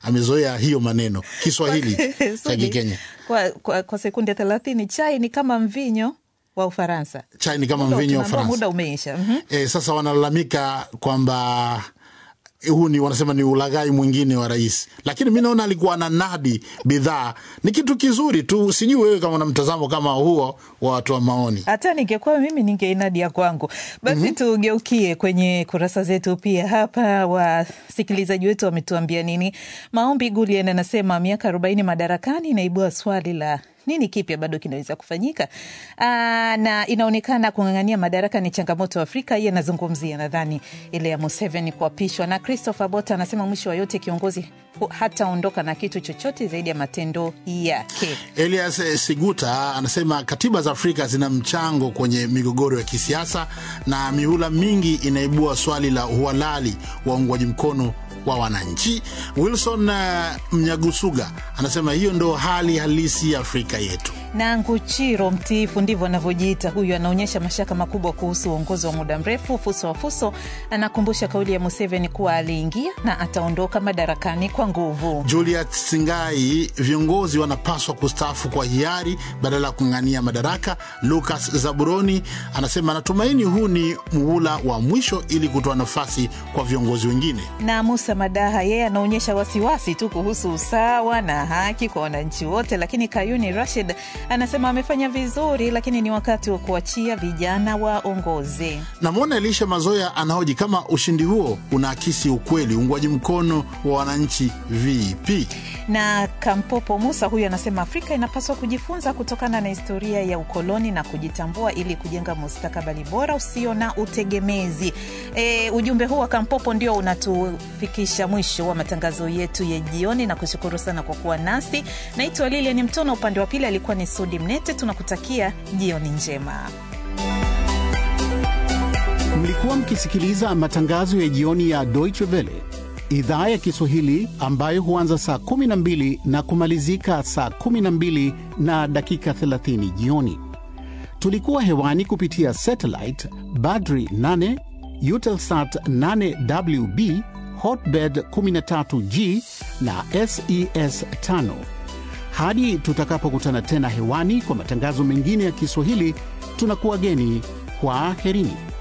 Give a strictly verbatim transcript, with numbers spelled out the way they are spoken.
amezoea hiyo maneno Kiswahili cha Kikenya. Kwa, kwa, kwa sekunde thelathini, chai ni kama mvinyo wa Ufaransa. Chai ni kama mvinyo wa Ufaransa. Muda umeisha. Mm-hmm. E, sasa wanalalamika kwamba huu ni wanasema ni ulaghai mwingine wa rais. Lakini mimi naona alikuwa ananadi bidhaa. Ni kitu kizuri tu. Sijui wewe kama una mtazamo kama huo wa watu wa maoni. Hata ningekuwa mimi ningeinadi ya kwangu. Basi mm-hmm. tugeukie kwenye kurasa zetu pia. Hapa wasikilizaji wetu wametuambia nini. Maombi Gulian anasema miaka arobaini madarakani inaibua swali la nini kipya bado kinaweza kufanyika. Aa, na inaonekana kung'ang'ania madaraka ni changamoto Afrika. Yeye anazungumzia nadhani ile ya Museveni kuapishwa. Na Christopher Bota anasema mwisho wa yote kiongozi hata ondoka na kitu chochote zaidi ya matendo yake. Elias Siguta anasema katiba za Afrika zina mchango kwenye migogoro ya kisiasa na mihula mingi inaibua swali la uhalali wa uungwaji mkono wa wananchi. Wilson uh, Mnyagusuga anasema hiyo ndo hali halisi ya Afrika yetu. Na Nguchiro Mtifu ndivyo anavyojiita huyu, anaonyesha mashaka makubwa kuhusu uongozi wa muda mrefu. Fuso wa Fuso anakumbusha kauli ya Museveni kuwa aliingia na ataondoka madarakani kwa nguvu. Juliet Singai, viongozi wanapaswa kustaafu kwa hiari badala ya kung'ang'ania madaraka. Lucas Zaburoni anasema natumaini huu ni muhula wa mwisho ili kutoa nafasi kwa viongozi wengine. Na Musa Madaha yeye anaonyesha wasiwasi tu kuhusu usawa na haki kwa wananchi wote, lakini Kayuni Rashid anasema amefanya vizuri lakini ni wakati wa kuachia vijana waongoze. Na muona Elisha Mazoya anahoji kama ushindi huo unaakisi ukweli uungwaji mkono wa wananchi vipi. Na Kampopo Musa huyu anasema Afrika inapaswa kujifunza kutokana na historia ya ukoloni na kujitambua ili kujenga mustakabali bora usio na utegemezi. E, ujumbe huu wa Kampopo ndio unatufikisha mwisho wa matangazo yetu ya jioni, na kushukuru sana kwa kuwa nasi. Naitwa Lilian Mtono, upande wa pili alikuwa ni Sudi Mnete. Tunakutakia jioni njema. Mlikuwa mkisikiliza matangazo ya jioni ya Deutsche Welle, idhaa ya Kiswahili ambayo huanza saa kumi na mbili na kumalizika saa kumi na mbili na dakika thelathini jioni. Tulikuwa hewani kupitia satellite Badri nane, Eutelsat nane W B, Hotbird kumi na tatu G na S E S tano. Hadi tutakapokutana tena hewani kwa matangazo mengine ya Kiswahili, tunakuwageni kwa herini.